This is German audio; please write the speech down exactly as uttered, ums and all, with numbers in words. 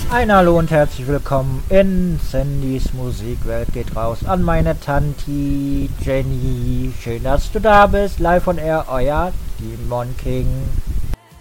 Ein Hallo und herzlich willkommen in Sandys Musikwelt. Geht raus an meine Tanti Jenny. Schön, dass du da bist. Live on Air, euer Demon King.